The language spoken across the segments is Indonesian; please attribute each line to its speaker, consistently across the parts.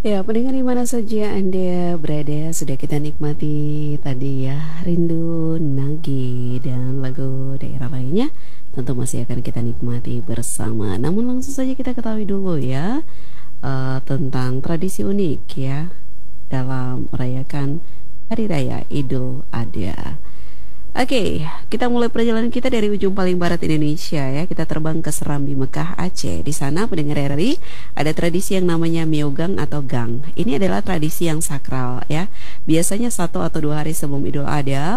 Speaker 1: Ya, pendengar di mana saja Anda berada, sudah kita nikmati tadi ya, Rindu, Nagi, dan lagu daerah lainnya. Tentu masih akan kita nikmati bersama. Namun langsung saja kita ketahui dulu ya, tentang tradisi unik ya dalam merayakan Hari Raya Idul Adha. Oke, kita mulai perjalanan kita dari ujung paling barat Indonesia ya. Kita terbang ke Serambi, Mekah, Aceh. Di sana pendengar RRI ada tradisi yang namanya miogang atau gang. Ini adalah tradisi yang sakral ya. Biasanya 1 atau 2 hari sebelum Idul Adha,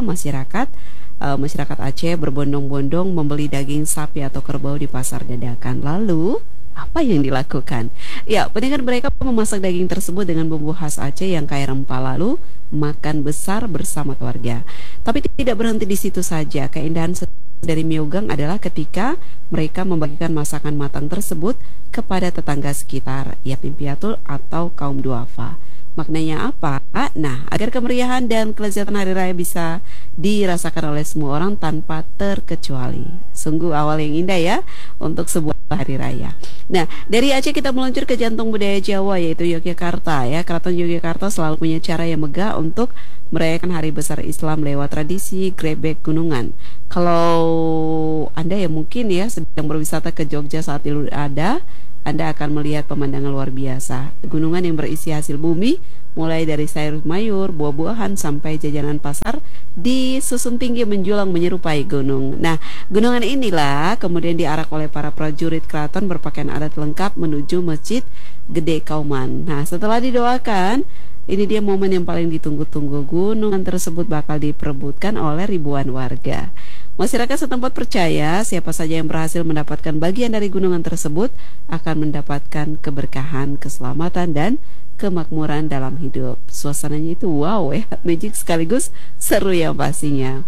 Speaker 1: masyarakat Aceh berbondong-bondong membeli daging sapi atau kerbau di pasar dadakan. Lalu apa yang dilakukan? Ya, pendengar mereka memasak daging tersebut dengan bumbu khas Aceh yang kaya rempah lalu makan besar bersama keluarga. Tapi tidak berhenti di situ saja. Keindahan dari miogang adalah ketika mereka membagikan masakan matang tersebut kepada tetangga sekitar, yatim piatu atau kaum duafa. Maknanya apa? Nah, agar kemeriahan dan kelezatan hari raya bisa dirasakan oleh semua orang tanpa terkecuali. Sungguh awal yang indah ya untuk sebuah hari raya. Nah, dari Aceh kita meluncur ke jantung budaya Jawa yaitu Yogyakarta ya. Keraton Yogyakarta selalu punya cara yang megah untuk merayakan hari besar Islam lewat tradisi grebek gunungan. Kalau Anda ya mungkin ya sedang berwisata ke Jogja saat Idul Adha, Anda akan melihat pemandangan luar biasa. Gunungan yang berisi hasil bumi, mulai dari sayur mayur, buah-buahan, sampai jajanan pasar, disusun tinggi menjulang menyerupai gunung. Nah, gunungan inilah kemudian diarak oleh para prajurit keraton berpakaian adat lengkap menuju Masjid Gede Kauman. Nah, setelah didoakan, ini dia momen yang paling ditunggu-tunggu. Gunungan tersebut bakal diperebutkan oleh ribuan warga. Masyarakat setempat percaya siapa saja yang berhasil mendapatkan bagian dari gunungan tersebut akan mendapatkan keberkahan, keselamatan, dan kemakmuran dalam hidup. Suasananya itu wow ya, magic sekaligus seru yang pastinya.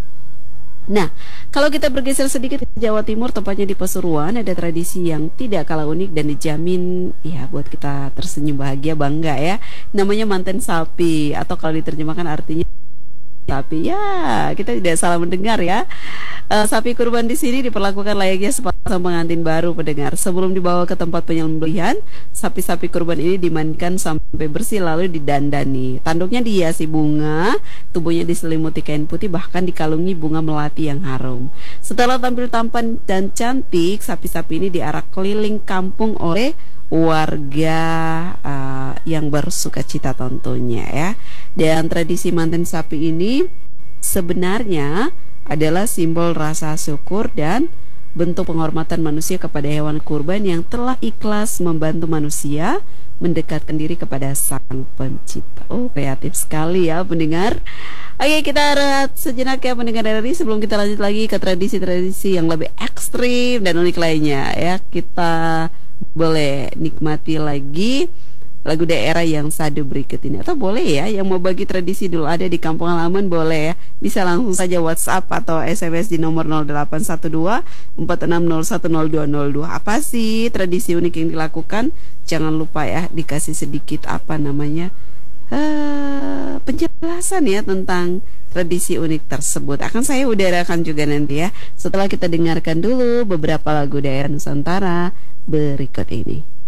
Speaker 1: Nah, kalau kita bergeser sedikit ke Jawa Timur, tepatnya di Pasuruan, ada tradisi yang tidak kalah unik dan dijamin ya buat kita tersenyum bahagia bangga ya. Namanya manten sapi atau kalau diterjemahkan artinya sapi. Ya, kita tidak salah mendengar ya. Sapi kurban di sini diperlakukan layaknya sepasang pengantin baru pendengar. Sebelum dibawa ke tempat penyembelihan, sapi-sapi kurban ini dimandikan sampai bersih lalu didandani. Tanduknya dihiasi bunga, tubuhnya diselimuti kain putih, bahkan dikalungi bunga melati yang harum. Setelah tampil tampan dan cantik, sapi-sapi ini diarak keliling kampung oleh warga yang bersuka cita tentunya ya. Dan tradisi manten sapi ini sebenarnya adalah simbol rasa syukur dan bentuk penghormatan manusia kepada hewan kurban yang telah ikhlas membantu manusia mendekatkan diri kepada Sang Pencipta. Oh, kreatif sekali ya pendengar. Oke, kita rehat sejenak ya pendengar dari sebelum kita lanjut lagi ke tradisi-tradisi yang lebih ekstrim dan unik lainnya ya. Kita boleh nikmati lagi lagu daerah yang sadu berikut ini. Atau boleh ya, yang mau bagi tradisi dulu ada di kampung halaman boleh ya. Bisa langsung saja WhatsApp atau SMS di nomor 0812 46010202. Apa sih tradisi unik yang dilakukan? Jangan lupa ya dikasih sedikit penjelasan ya tentang tradisi unik tersebut. Akan saya udarakan juga nanti ya setelah kita dengarkan dulu beberapa lagu daerah Nusantara berikut ini.